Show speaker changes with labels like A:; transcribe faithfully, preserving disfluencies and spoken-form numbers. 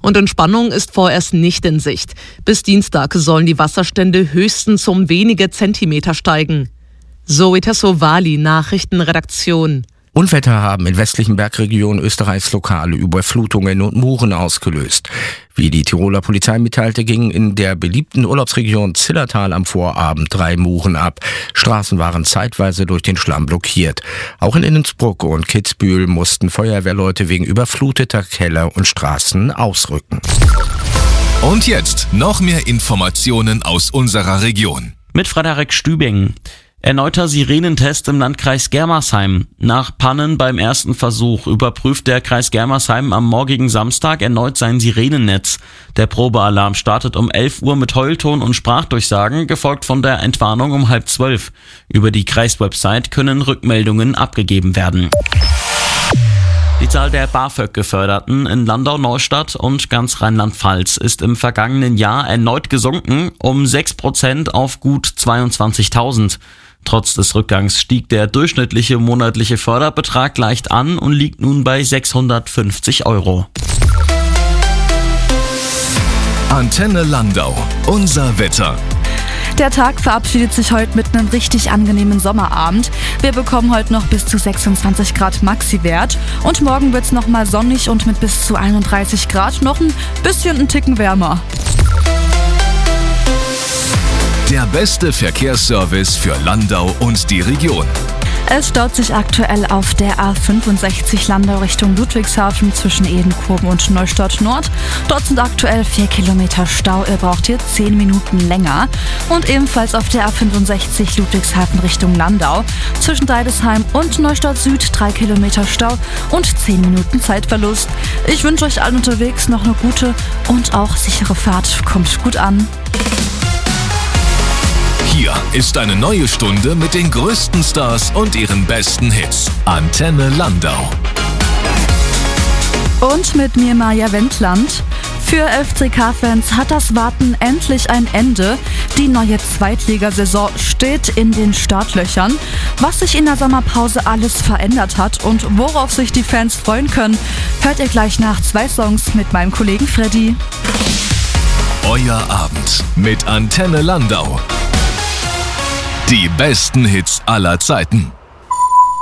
A: Und Entspannung ist vorerst nicht in Sicht. Bis Dienstag sollen die Wasserstände höchstens um wenige Zentimeter steigen. Zoe Tassovali, Nachrichtenredaktion.
B: Unwetter haben in westlichen Bergregionen Österreichs lokale Überflutungen und Muren ausgelöst. Wie die Tiroler Polizei mitteilte, gingen in der beliebten Urlaubsregion Zillertal am Vorabend drei Muren ab. Straßen waren zeitweise durch den Schlamm blockiert. Auch in Innsbruck und Kitzbühel mussten Feuerwehrleute wegen überfluteter Keller und Straßen ausrücken.
C: Und jetzt noch mehr Informationen aus unserer Region.
D: Mit Frederik Stübing. Erneuter Sirenentest im Landkreis Germersheim. Nach Pannen beim ersten Versuch überprüft der Kreis Germersheim am morgigen Samstag erneut sein Sirenennetz. Der Probealarm startet um elf Uhr mit Heulton und Sprachdurchsagen, gefolgt von der Entwarnung um halb zwölf. Über die Kreiswebsite können Rückmeldungen abgegeben werden. Die Zahl der BAföG-Geförderten in Landau-Neustadt und ganz Rheinland-Pfalz ist im vergangenen Jahr erneut gesunken, um sechs Prozent auf gut zweiundzwanzigtausend. Trotz des Rückgangs stieg der durchschnittliche monatliche Förderbetrag leicht an und liegt nun bei sechshundertfünfzig Euro.
C: Antenne Landau, unser Wetter.
E: Der Tag verabschiedet sich heute mit einem richtig angenehmen Sommerabend. Wir bekommen heute noch bis zu sechsundzwanzig Grad Maxi-Wert und morgen wird es nochmal sonnig und mit bis zu einunddreißig Grad noch ein bisschen einen Ticken wärmer.
C: Der beste Verkehrsservice für Landau und die Region.
E: Es staut sich aktuell auf der A fünfundsechzig Landau Richtung Ludwigshafen zwischen Edenkoben und Neustadt Nord. Dort sind aktuell vier Kilometer Stau, ihr braucht hier zehn Minuten länger. Und ebenfalls auf der A fünfundsechzig Ludwigshafen Richtung Landau zwischen Deidesheim und Neustadt Süd drei Kilometer Stau und zehn Minuten Zeitverlust. Ich wünsche euch allen unterwegs noch eine gute und auch sichere Fahrt. Kommt gut an.
C: Hier ist eine neue Stunde mit den größten Stars und ihren besten Hits. Antenne Landau.
E: Und mit mir Maja Wendland. Für F C K-Fans hat das Warten endlich ein Ende. Die neue Zweitligasaison steht in den Startlöchern. Was sich in der Sommerpause alles verändert hat und worauf sich die Fans freuen können, hört ihr gleich nach zwei Songs mit meinem Kollegen Freddy.
C: Euer Abend mit Antenne Landau. Die besten Hits aller Zeiten.